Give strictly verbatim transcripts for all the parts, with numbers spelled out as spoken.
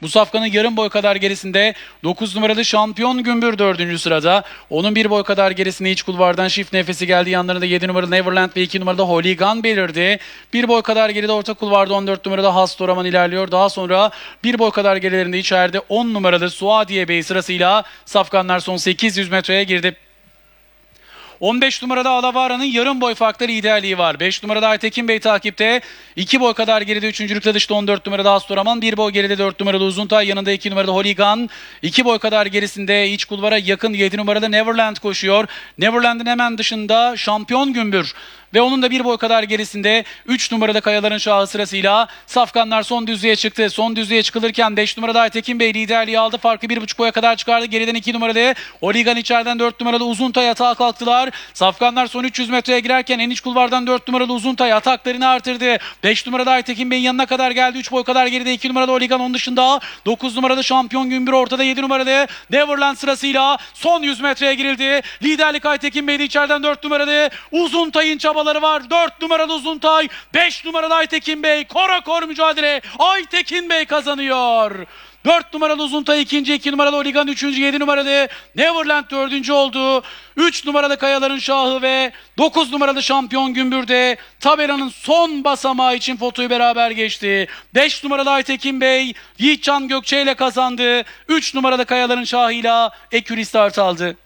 Bu safkanın yarım boy kadar gerisinde dokuz numaralı Şampiyon Gümbür dördüncü sırada. Onun bir boy kadar gerisinde iç kulvardan Shift Nefesi geldi. Yanlarında yedi numaralı Neverland ve iki numarada Hooligan belirdi. Bir boy kadar geride orta kulvarda on dört numarada Hastoraman ilerliyor. Daha sonra bir boy kadar gerilerinde içeride on numaralı Suadiye Bey sırasıyla safkanlar son sekiz yüz metreye girdi. on beş numarada Alavara'nın yarım boy farklı liderliği var. beş numarada Aytekin Bey takipte. iki boy kadar geride üçüncülükte dışta on dört numarada Hastoraman. bir boy geride dört numarada Uzuntay. Yanında iki numarada Hooligan. iki boy kadar gerisinde iç kulvara yakın yedi numarada Neverland koşuyor. Neverland'ın hemen dışında Şampiyon Gümbür. Ve onun da bir boy kadar gerisinde üç numarada Kayaların Şahı sırasıyla safkanlar son düzlüğe çıktı. Son düzlüğe çıkılırken beş numarada Aytekin Bey liderliği aldı. Farkı bir buçuk boya kadar çıkardı. Geriden iki numaralı Oligan, içeriden dört numaralı Uzuntay atağa kalktılar. Safkanlar son üç yüz metreye girerken en iç kulvardan dört numaralı Uzuntay ataklarını artırdı. beş numarada Aytekin Bey'in yanına kadar geldi. üç boy kadar geride iki numarada Oligan, onun dışında dokuz numarada Şampiyon Gümbür, ortada yedi numaralı Neverland sırasıyla son yüz metreye girildi. Liderlik Aytekin Bey'de, içeriden dört numaralı Uzuntay'ın çabaları var. dört numaralı Uzuntay, beş numaralı Aytekin Bey. Kora kor mücadele. Aytekin Bey kazanıyor. dört numaralı Uzuntay ikinci, iki numaralı Oligan üçüncü, yedi numaralı Neverland dördüncü oldu. üç numaralı Kayaların Şahı ve dokuz numaralı Şampiyon Gümbür'de tabelanın son basamağı için fotoyu beraber geçti. beş numaralı Aytekin Bey Yiğitcan Gökçe ile kazandı. üç numaralı Kayaların Şahı ile ekürü start aldı.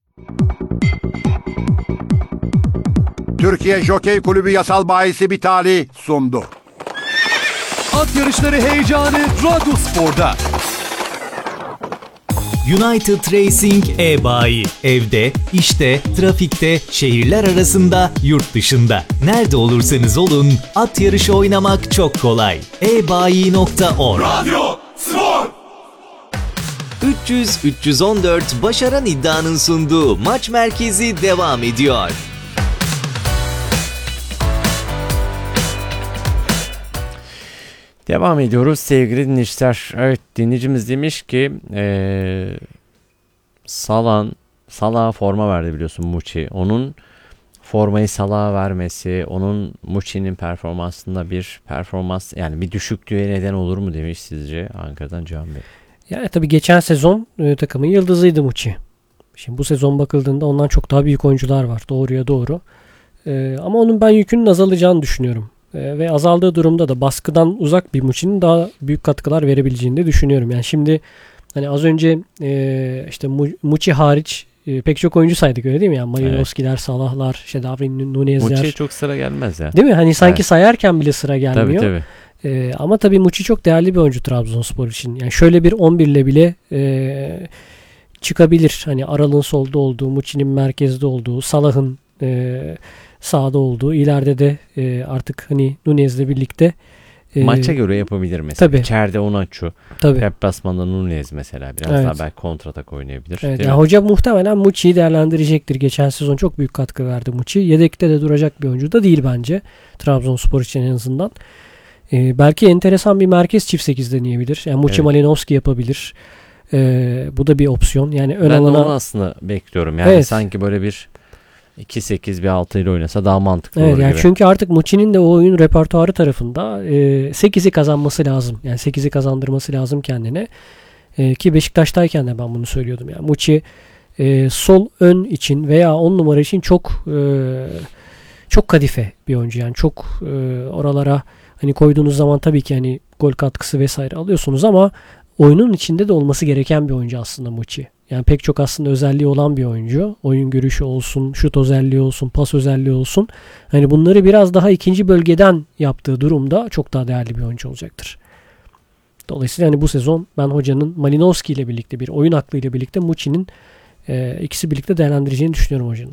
Türkiye Jokey Kulübü Yasal Bayisi Bitali sundu. At yarışları heyecanı Radyospor'da. United Racing e-bayi. Evde, işte, trafikte, şehirler arasında, yurt dışında. Nerede olursanız olun, at yarışı oynamak çok kolay. e bayi nokta org. Radyo Spor. üç yüz üç yüz on dört Başaran İddia'nın sunduğu maç merkezi devam ediyor. Devam ediyoruz sevgili dinleyiciler. Evet, dinleyicimiz demiş ki ee, Salan Salah'a forma verdi biliyorsun Muçi. Onun formayı Salah'a vermesi, onun Muçi'nin performansında bir performans, yani bir düşüklüğe neden olur mu demiş sizce? Ankara'dan Can Bey. Yani tabii geçen sezon e, takımın yıldızıydı Muçi. Şimdi bu sezon bakıldığında ondan çok daha büyük oyuncular var. Doğruya doğru. E, ama onun ben yükünün azalacağını düşünüyorum. Ve azaldığı durumda da baskıdan uzak bir Muçi'nin daha büyük katkılar verebileceğini de düşünüyorum. Yani şimdi hani az önce e, işte Muçi hariç e, pek çok oyuncu saydık, öyle değil mi? Yani Malinowski'ler, evet. Salah'lar, işte Darwin Nunez'ler. Muçi'ye çok sıra gelmez ya. Değil mi? Hani sanki evet. sayarken bile sıra gelmiyor. Tabii tabii. E, ama tabii Muçi çok değerli bir oyuncu Trabzonspor için. Yani şöyle bir on bir ile bile e, çıkabilir. Hani Aral'ın solda olduğu, Muçi'nin merkezde olduğu, Salah'ın e, sağda olduğu, ileride de e, artık hani Nunez'le birlikte e, maça göre yapabilir mesela. Tabii. İçeride Onaçu, deplasmanda Nunez mesela biraz evet. daha belki kontratak oynayabilir. Evet, yani hoca muhtemelen Muçi'yi değerlendirecektir. Geçen sezon çok büyük katkı verdi Muçi. Yedekte de duracak bir oyuncu da değil bence. Trabzonspor için en azından. E, belki enteresan bir merkez çift sekiz deneyebilir. Yani Muçi evet. Malinowski yapabilir. E, bu da bir opsiyon. Yani ön ben alana... onu aslında bekliyorum. Yani evet. sanki böyle bir iki sekiz bir altı ile oynasa daha mantıklı evet, olur yani gibi. Çünkü artık Muçi'nin de o oyun repertuarı tarafında e, sekizi kazanması lazım. Yani sekizi kazandırması lazım kendine. E, ki Beşiktaş'tayken de ben bunu söylüyordum. Yani Muçi e, sol ön için veya on numara için çok e, çok kadife bir oyuncu. Yani çok e, oralara hani koyduğunuz zaman tabii ki hani gol katkısı vesaire alıyorsunuz ama oyunun içinde de olması gereken bir oyuncu aslında Muçi. Yani pek çok aslında özelliği olan bir oyuncu. Oyun görüşü olsun, şut özelliği olsun, pas özelliği olsun. Hani bunları biraz daha ikinci bölgeden yaptığı durumda çok daha değerli bir oyuncu olacaktır. Dolayısıyla hani bu sezon ben hocanın Malinowski ile birlikte, bir oyun aklıyla birlikte Muçi'nin e, ikisi birlikte değerlendireceğini düşünüyorum hocanın.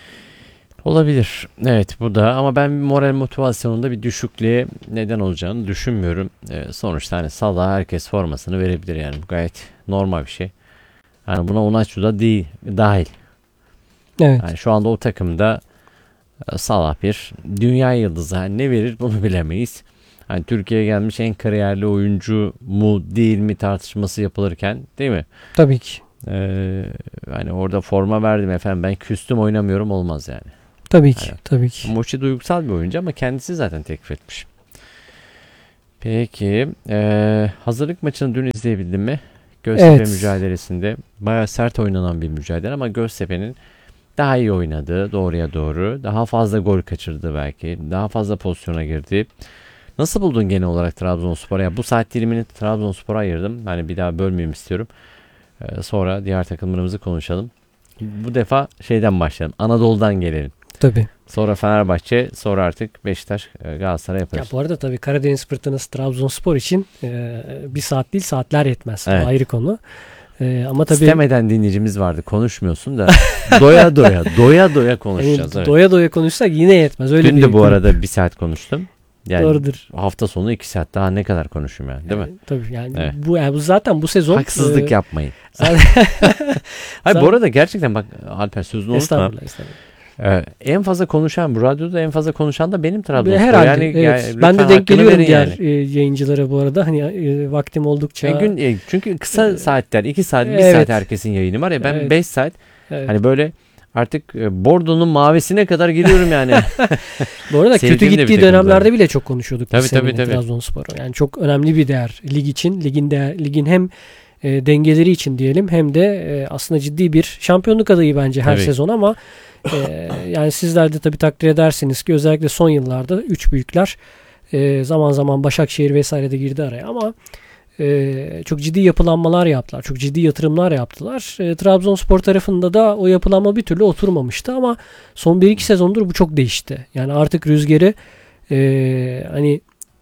Olabilir. Evet, bu da, ama ben moral motivasyonunda bir düşüklüğe neden olacağını düşünmüyorum. E, sonuçta hani Salah herkes formasını verebilir, yani bu gayet normal bir şey. Yani buna Onaçu da değil, dahil. Evet. Yani şu anda o takımda Salah bir dünya yıldızı. Yani ne verir bunu bilemeyiz. Hani Türkiye'ye gelmiş en kariyerli oyuncu mu değil mi tartışması yapılırken, değil mi? Tabii ki. Ee, hani orada forma verdim efendim, ben küstüm oynamıyorum olmaz yani. Tabii ki. Yani, tabii ki. Muçi duygusal bir oyuncu ama kendisi zaten teklif etmiş. Peki e, hazırlık maçını dün izleyebildin mi? Göztepe Evet. mücadelesinde bayağı sert oynanan bir mücadele ama Göztepe'nin daha iyi oynadığı, doğruya doğru, daha fazla gol kaçırdı belki, daha fazla pozisyona girdi. Nasıl buldun genel olarak Trabzonspor'a? Ya bu saat dilimini Trabzonspor'a ayırdım. Hani bir daha bölmeyeyim istiyorum. Ee, sonra diğer takımlarımızı konuşalım. Bu defa şeyden başlayalım. Anadolu'dan gelelim. Tabii. Sonra Fenerbahçe, sonra artık Beşiktaş, e, Galatasaray Ya yaparız. bu arada tabii Karadeniz Fırtınası Trabzonspor için e, bir saat değil saatler yetmez. Evet. O ayrı konu. E, ama tabii İstemeden dinleyicimiz vardı. Konuşmuyorsun da doya doya, doya doya yani konuşacağız. Evet. doya doya konuşsak yine yetmez. Öyle Dün bir de bu konu. arada bir saat konuştum. Yani Doğrudur. hafta sonu iki saat daha ne kadar konuşayım yani, değil mi? Yani, tabii yani Evet. bu yani bu zaten bu sezon Haksızlık e, yapmayın. zaten- Hayır bu Zaten- arada gerçekten bak Alper sözünü unutma. Estağfurullah, estağfurullah. Ee, en fazla konuşan, bu radyoda en fazla konuşan da benim Trabzonspor. Herhalde. Yani, evet. yani Ben de lütfen denk hakkını geliyorum verin diğer yani. e, yayıncılara bu arada. Hani e, vaktim oldukça. E, gün, e, çünkü kısa Ee, saatler, iki saat, bir evet. saat herkesin yayını var ya ben Evet. beş saat Evet. hani böyle artık e, Bordo'nun mavisine kadar gidiyorum yani. Bu arada Sevdiğim kötü de bir gittiği takım dönemlerde zaten. bile çok konuşuyorduk Tabii, biz tabii, seninle tabii. Trabzonspor'u. Yani çok önemli bir değer lig için, ligin değer, ligin hem e, dengeleri için diyelim hem de e, aslında ciddi bir şampiyonluk adayı bence her Tabii. sezon ama e, yani sizler de tabii takdir edersiniz ki özellikle son yıllarda üç büyükler e, zaman zaman Başakşehir vesaire de girdi araya ama e, çok ciddi yapılanmalar yaptılar. Çok ciddi yatırımlar yaptılar. E, Trabzonspor tarafında da o yapılanma bir türlü oturmamıştı ama son bir iki sezondur bu çok değişti. Yani artık rüzgarı e, hani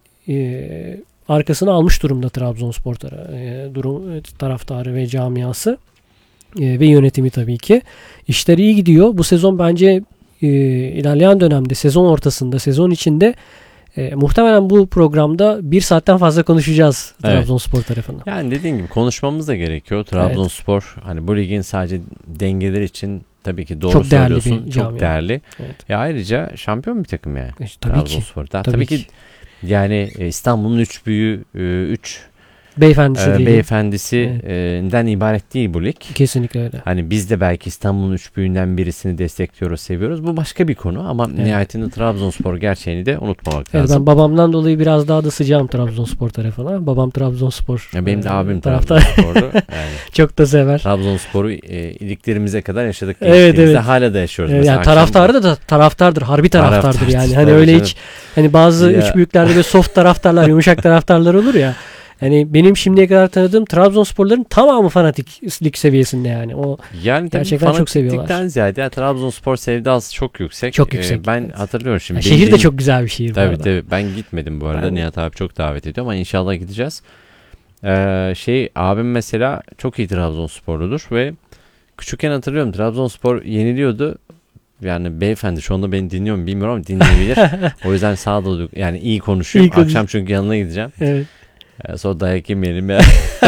e, arkasına almış durumda Trabzonspor tara- e, durum e, taraftarı ve camiası e, ve yönetimi tabii ki. İşler iyi gidiyor. Bu sezon bence e, ilerleyen dönemde sezon ortasında, sezon içinde e, muhtemelen bu programda bir saatten fazla konuşacağız Evet. Trabzonspor tarafından. Yani dediğin gibi konuşmamız da gerekiyor. Trabzonspor hani bu ligin sadece dengeleri için tabii ki doğru Çok değerli bir söylüyorsun. Çok camia. değerli. Evet. Ya ayrıca şampiyon bir takım yani. E, tabii ki. Trabzonspor. Tabii, Tabii tabii ki. ki. Yani e, İstanbul'un üç büyüğü, e, üç Beyefendisi e, değil. beyefendisinden ibaret değil bu lig. Kesinlikle öyle. Hani biz de belki İstanbul'un üç büyüğünden birisini destekliyoruz, seviyoruz. Bu başka bir konu ama Evet. nihayetinde Trabzonspor gerçeğini de unutmamak Evet, lazım. ben babamdan dolayı biraz daha da sıcağım Trabzonspor tarafına. Babam Trabzonspor. Ya benim de e, abim taraftar. Trabzonspor'du. Yani Çok da sever. Trabzonspor'u e, iliklerimize kadar yaşadık. Evet, gençliğimizde. evet. Hala da yaşıyoruz. Ee, Mesela yani akşam- taraftarı da, da taraftardır. Harbi taraftardır Taraftardır, yani. Hani tabii öyle canım. hiç hani bazı Ya. üç büyüklerde böyle soft taraftarlar, yumuşak taraftarlar olur ya. Hani benim şimdiye kadar tanıdığım Trabzonsporların tamamı fanatiklik seviyesinde yani. O Yani tabii Gerçekten çok seviyorlar. fanatiklikten ziyade yani Trabzonspor sevdası çok yüksek. Çok Ee, yüksek, ben evet. hatırlıyorum şimdi. yani benim- şehir de benim- çok güzel bir şehir bu Tabii arada. tabii ben gitmedim bu arada. Ben- Nihat abi çok davet ediyor ama inşallah gideceğiz. Ee, şey abim mesela çok iyi Trabzonsporludur ve küçükken hatırlıyorum Trabzonspor yeniliyordu. Yani beyefendi şu anda beni dinliyor mu bilmiyorum ama dinleyebilir. O yüzden sağda yani iyi konuşuyorum. İyi konuş- Akşam çünkü yanına gideceğim. Evet. Ee, sonra dayak yemeyelim ya.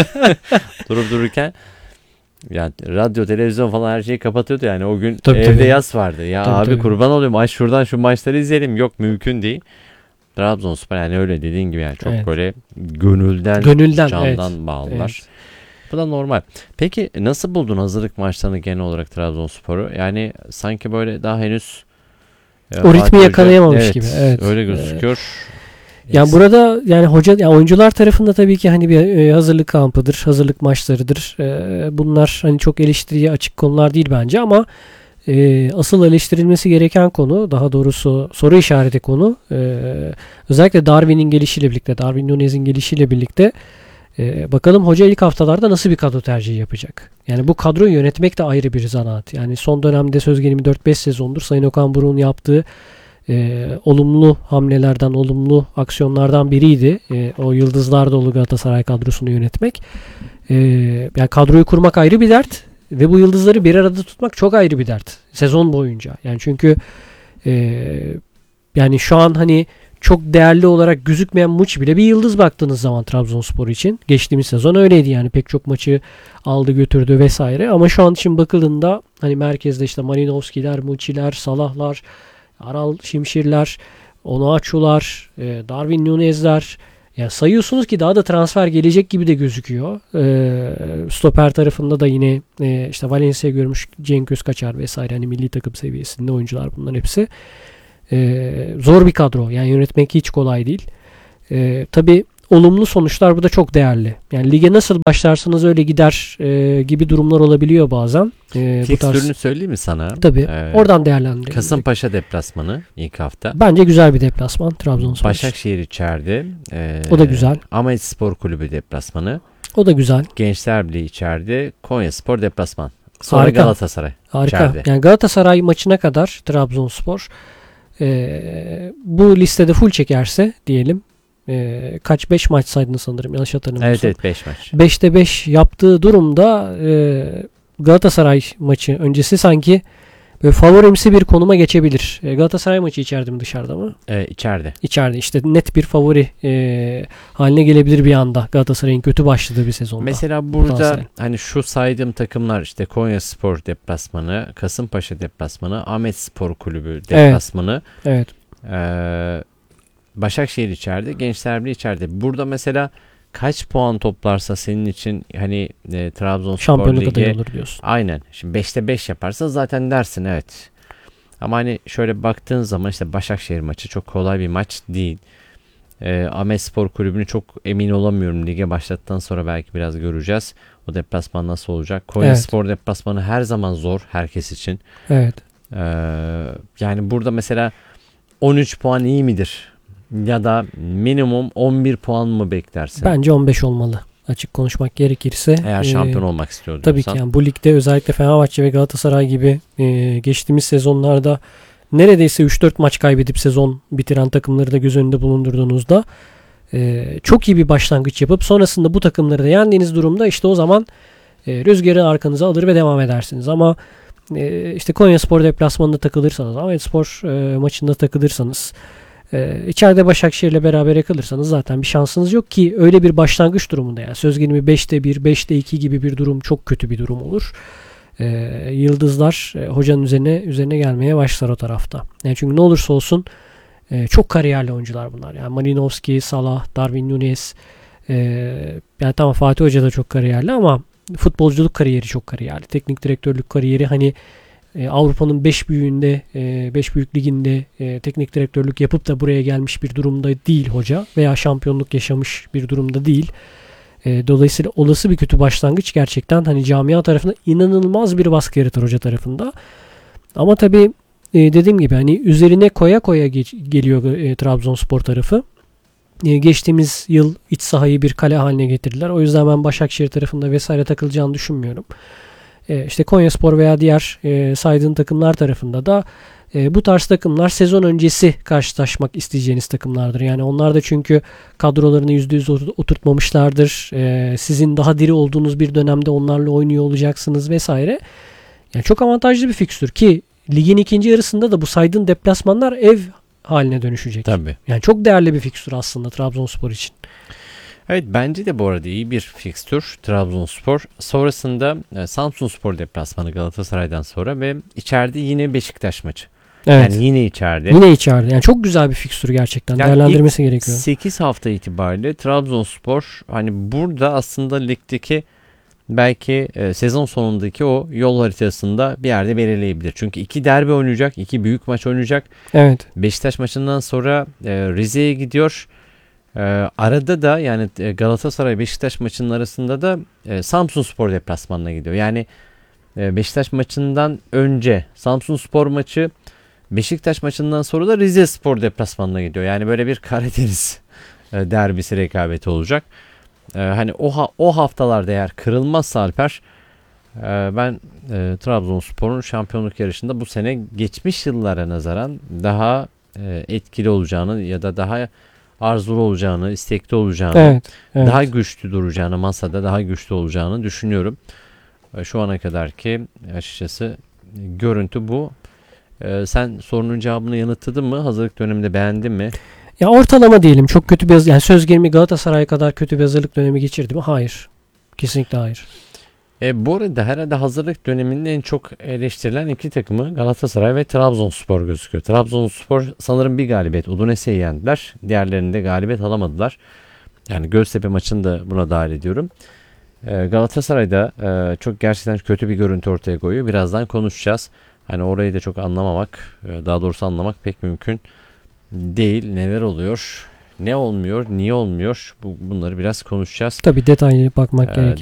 Durup dururken yani radyo, televizyon falan her şeyi kapatıyordu yani o gün Tabii, evde tabii. yas vardı. Ya Tabii, abi tabii. kurban olayım ay şuradan şu maçları izleyelim. Yok mümkün değil. Trabzonspor yani öyle dediğin gibi yani çok Evet. böyle gönülden, Gönülden, candan evet. bağlılar. Evet. Bu da normal. Peki nasıl buldun hazırlık maçlarını genel olarak Trabzonspor'u? Yani sanki böyle daha henüz e, O ritmi Fatih Hoca- yakalayamamış gibi, evet. Öyle gözüküyor. Yani burada yani hoca yani oyuncular tarafında tabii ki hani bir e, hazırlık kampıdır, hazırlık maçlarıdır. E, bunlar hani çok eleştiriye açık konular değil bence ama e, asıl eleştirilmesi gereken konu, daha doğrusu soru işareti konu, e, özellikle Darwin'in gelişiyle birlikte, Darwin Nunez'in gelişiyle birlikte e, bakalım hoca ilk haftalarda nasıl bir kadro tercihi yapacak? Yani bu kadroyu yönetmek de ayrı bir zanaat. Yani son dönemde söz gelimi dört beş sezondur Sayın Okan Buruk'un yaptığı e, olumlu hamlelerden, olumlu aksiyonlardan biriydi. E, o yıldızlar dolu Galatasaray kadrosunu yönetmek. E, yani kadroyu kurmak ayrı bir dert ve bu yıldızları bir arada tutmak çok ayrı bir dert. Sezon boyunca. Yani çünkü e, yani şu an hani çok değerli olarak gözükmeyen Muç bile bir yıldız baktığınız zaman Trabzonspor için. Geçtiğimiz sezon öyleydi yani. Pek çok maçı aldı götürdü vesaire. Ama şu an için bakıldığında hani merkezde işte Malinovskiler, Muçiler, Salahlar, Aral Şimşirler, Onuachu'lar, e, Darwin Nunez'ler. Yani sayıyorsunuz ki daha da transfer gelecek gibi de gözüküyor. E, stoper tarafında da yine e, işte Valencia görmüş, Cenk Özkaçar vesaire hani milli takım seviyesinde oyuncular bunların hepsi. E, zor bir kadro. Yani yönetmek hiç kolay değil. E, tabii olumlu sonuçlar burada çok değerli. Yani lige nasıl başlarsanız öyle gider e, gibi durumlar olabiliyor bazen. E, bu tarz. Fikstürünü söyleyeyim mi sana? Tabii. Ee, Oradan değerlendirelim. Kasımpaşa deplasmanı ilk hafta. Bence güzel bir deplasman Trabzonspor. Başakşehir içeride. Ee, O da güzel. Ahmetspor Kulübü deplasmanı. O da güzel. Gençler Birliği içeride. Konyaspor deplasman. Sonra Harika. Galatasaray Harika. içeride. Yani Galatasaray maçına kadar Trabzonspor e, bu listede full çekerse diyelim e, kaç beş maç saydın sanırım yanlış hatırlamıyorsam. Evet evet beş maç. beşte beş yaptığı durumda e, Galatasaray maçı öncesi sanki böyle favorimsi bir konuma geçebilir. E, Galatasaray maçı içeride mi dışarıda mı? Ee, içeride. İçeride. İşte net bir favori e, haline gelebilir bir anda Galatasaray'ın kötü başladığı bir sezonda. Mesela burada Potansiyel. hani şu saydığım takımlar işte Konyaspor deplasmanı, Kasımpaşa deplasmanı, Ahmetspor Kulübü deplasmanı, Evet. ee, Başakşehir içeride, Gençler Birliği içeride. Burada mesela kaç puan toplarsa senin için hani e, Trabzonspor Şampiyonluk Ligi adayı olur diyorsun. aynen. Şimdi beşte beş yaparsa zaten dersin evet. Ama hani şöyle baktığın zaman işte Başakşehir maçı çok kolay bir maç değil. Ee, Ahmetspor Kulübü'nü çok emin olamıyorum. Lige başlattıktan sonra belki biraz göreceğiz. O deplasman nasıl olacak? Konyaspor deplasmanı her zaman zor herkes için. Evet. Ee, yani burada mesela on üç puan iyi midir? Ya da minimum on bir puan mı beklersin? Bence on beş olmalı. Açık konuşmak gerekirse. Eğer e, şampiyon olmak istiyor Tabii diyorsan. ki yani bu ligde özellikle Fenerbahçe ve Galatasaray gibi e, geçtiğimiz sezonlarda neredeyse üç dört maç kaybedip sezon bitiren takımları da göz önünde bulundurduğunuzda e, çok iyi bir başlangıç yapıp sonrasında bu takımları da yendiğiniz durumda işte o zaman e, rüzgarı arkanıza alır ve devam edersiniz. Ama e, işte Konyaspor deplasmanında takılırsanız, Ahmetspor e, maçında takılırsanız, e, içeride Başakşehir'le beraber kalırsanız zaten bir şansınız yok ki öyle bir başlangıç durumunda yani söz gelimi beşte bir, beşte iki gibi bir durum çok kötü bir durum olur. E, yıldızlar e, hocanın üzerine üzerine gelmeye başlar o tarafta. Yani çünkü ne olursa olsun e, çok kariyerli oyuncular bunlar. Yani Malinowski, Salah, Darwin Núñez, e, yani tamam Fatih Hoca da çok kariyerli ama futbolculuk kariyeri çok kariyerli. Teknik direktörlük kariyeri hani e, Avrupa'nın beş büyüğünde, beş büyük liginde e, teknik direktörlük yapıp da buraya gelmiş bir durumda değil hoca veya şampiyonluk yaşamış bir durumda değil. E, dolayısıyla olası bir kötü başlangıç gerçekten hani camia tarafında inanılmaz bir baskı yaratır hoca tarafında. Ama tabii e, dediğim gibi hani üzerine koya koya geç, geliyor e, Trabzonspor tarafı. E, geçtiğimiz yıl iç sahayı bir kale haline getirdiler. O yüzden ben Başakşehir tarafında vesaire takılacağını düşünmüyorum. E, işte Konyaspor veya diğer e, saydığın takımlar tarafında da e, bu tarz takımlar sezon öncesi karşılaşmak isteyeceğiniz takımlardır. Yani onlar da çünkü kadrolarını yüzde yüz oturtmamışlardır. E, sizin daha diri olduğunuz bir dönemde onlarla oynuyor olacaksınız vesaire. Yani çok avantajlı bir fikstür ki ligin ikinci yarısında da bu saydığın deplasmanlar ev haline dönüşecek. Tabii. Yani çok değerli bir fikstür aslında Trabzonspor için. Evet bence de bu arada iyi bir fikstür Trabzonspor. Sonrasında e, Samsunspor deplasmanı Galatasaray'dan sonra ve içeride yine Beşiktaş maçı. Evet. Yani yine içeride. Yine içeride. Yani çok güzel bir fikstür gerçekten. Yani Değerlendirmesi ilk gerekiyor. sekiz hafta itibariyle Trabzonspor hani burada aslında ligdeki belki e, sezon sonundaki o yol haritasında bir yerde belirleyebilir. Çünkü iki derbi oynayacak, iki büyük maç oynayacak. Evet. Beşiktaş maçından sonra e, Rize'ye gidiyor. E, arada da yani e, Galatasaray Beşiktaş maçının arasında da e, Samsunspor deplasmanına gidiyor. Yani e, Beşiktaş maçından önce Samsunspor maçı, Beşiktaş maçından sonra da Rizespor deplasmanına gidiyor. Yani böyle bir Karadeniz e, derbisi rekabeti olacak. E, hani o ha- o haftalarda eğer kırılmazsa Alper, e, ben e, Trabzonspor'un şampiyonluk yarışında bu sene geçmiş yıllara nazaran daha e, etkili olacağını ya da daha arzulu olacağını, istekli olacağını, Evet. evet. daha güçlü duracağını, masada daha güçlü olacağını düşünüyorum. E, şu ana kadarki açıkçası görüntü bu. E, sen sorunun cevabını yanıtladın mı? Hazırlık döneminde beğendin mi? Ya ortalama diyelim. Çok kötü bir yani söz gelimi Galatasaray kadar kötü bir hazırlık dönemi geçirdi mi? Hayır. Kesinlikle hayır. E, bu arada herhalde hazırlık döneminde en çok eleştirilen iki takımı Galatasaray ve Trabzonspor gözüküyor. Trabzonspor sanırım bir galibiyet Udinese'yi yendiler. Diğerlerinde galibiyet alamadılar. Yani Göztepe maçını da buna dahil ediyorum. E, Galatasaray'da e, çok gerçekten kötü bir görüntü ortaya koyuyor. Birazdan konuşacağız. Hani orayı da çok anlamamak, e, daha doğrusu anlamak pek mümkün değil. Neler oluyor, Ne olmuyor, niye olmuyor? Bu, bunları biraz konuşacağız. Tabii detaylı bakmak Ee, gerekiyor.